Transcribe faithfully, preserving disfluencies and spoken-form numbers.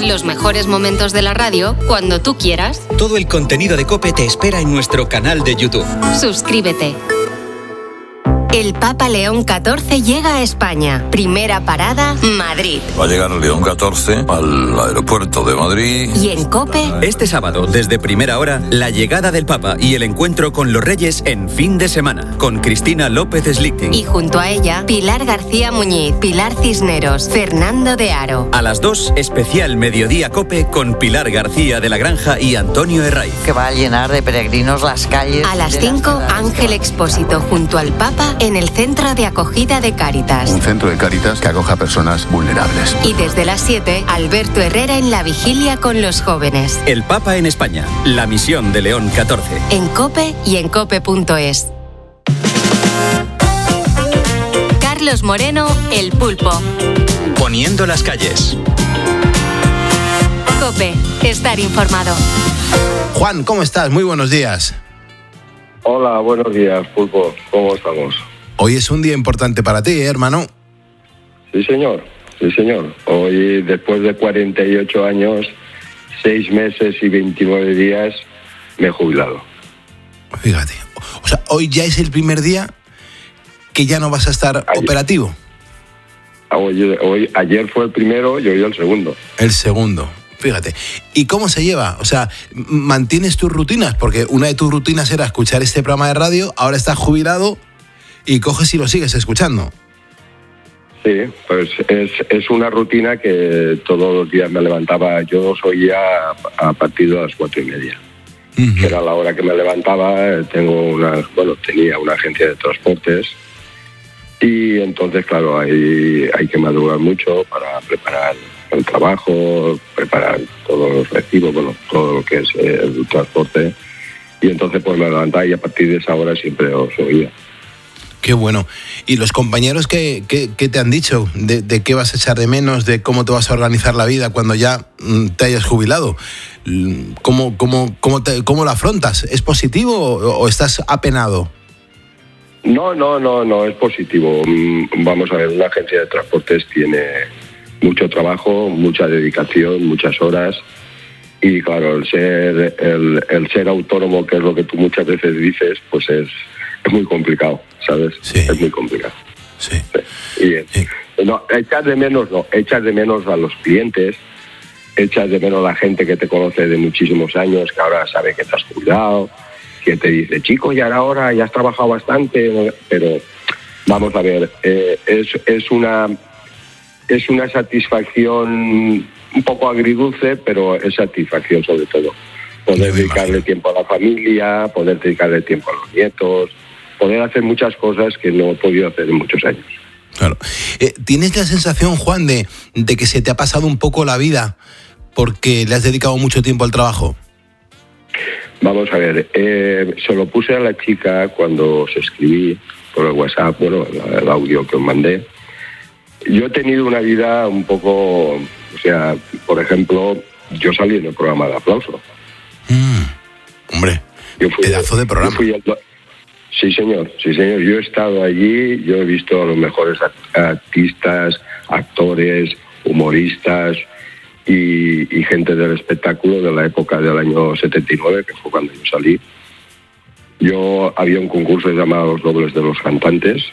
Los mejores momentos de la radio cuando tú quieras. Todo el contenido de COPE te espera en nuestro canal de YouTube. Suscríbete. El Papa León catorce llega a España. Primera parada, Madrid. Va a llegar León catorce al aeropuerto de Madrid. Y en COPE... Este sábado, desde primera hora, la llegada del Papa y el encuentro con los Reyes en fin de semana. Con Cristina López Slichting. Y junto a ella, Pilar García Muñiz, Pilar Cisneros, Fernando de Aro. A las dos, especial Mediodía COPE con Pilar García de la Granja y Antonio Herraiz. Que va a llenar de peregrinos las calles. A las cinco, Ángel Expósito junto al Papa en el Centro de Acogida de Cáritas. Un centro de Cáritas que acoja a personas vulnerables. Y desde las siete, Alberto Herrera en la vigilia con los jóvenes. El Papa en España, la misión de León catorce. En COPE y en cope punto es. Carlos Moreno, El Pulpo. Poniendo las calles. COPE, estar informado. Juan, ¿cómo estás? Muy buenos días. Hola, buenos días, Pulpo. ¿Cómo estamos? Hoy es un día importante para ti, ¿eh, hermano? Sí, señor. Sí, señor. Hoy, después de cuarenta y ocho años, seis meses y veintinueve días, me he jubilado. Fíjate. O sea, hoy ya es el primer día que ya no vas a estar ayer. operativo. Hoy, hoy, ayer fue el primero y hoy el segundo. El segundo. Fíjate. ¿Y cómo se lleva? O sea, ¿mantienes tus rutinas? Porque una de tus rutinas era escuchar este programa de radio, ahora estás jubilado y coges y lo sigues escuchando. Sí, pues es, es una rutina que todos los días me levantaba. Yo soy ya a partir de las cuatro y media. Uh-huh. Que era la hora que me levantaba. Tengo una, bueno, tenía una agencia de transportes y entonces, claro, hay, hay que madrugar mucho para preparar el trabajo, preparar todos los recibos, bueno, todo lo que es el transporte. Y entonces pues me levantaba y a partir de esa hora siempre os oía. Qué bueno. ¿Y los compañeros qué, qué, qué te han dicho? De, ¿De qué vas a echar de menos? ¿De cómo te vas a organizar la vida cuando ya te hayas jubilado? ¿Cómo, cómo, cómo, te, cómo lo afrontas? ¿Es positivo o, o estás apenado? No, no, no, no, es positivo. Vamos a ver, una agencia de transportes tiene mucho trabajo, mucha dedicación, muchas horas. Y claro, el ser, el, el ser autónomo, que es lo que tú muchas veces dices, pues es... es muy complicado, ¿sabes? Sí. Es muy complicado. Sí. sí. Y, sí. No, echas de menos, no, echas de menos a los clientes, echas de menos a la gente que te conoce de muchísimos años, que ahora sabe que te has cuidado, que te dice, chico, ya era hora, ya has trabajado bastante, pero vamos a ver, eh, es, es una es una satisfacción un poco agridulce, pero es satisfacción sobre todo. Poder dedicarle tiempo a la familia, poder dedicarle tiempo a los nietos, poder hacer muchas cosas que no he podido hacer en muchos años. Claro. Eh, ¿Tienes la sensación, Juan, de, de que se te ha pasado un poco la vida porque le has dedicado mucho tiempo al trabajo? Vamos a ver, eh, se lo puse a la chica cuando os escribí por el WhatsApp, bueno, el audio que os mandé. Yo he tenido una vida un poco, o sea, por ejemplo, yo salí en el programa de Aplauso. Mm, hombre, yo fui, pedazo de programa. Yo fui el, sí, señor, sí, señor. Yo he estado allí, yo he visto a los mejores artistas, actores, humoristas y, y gente del espectáculo de la época del año setenta y nueve, que fue cuando yo salí. Yo había un concurso llamado Los Dobles de los Cantantes,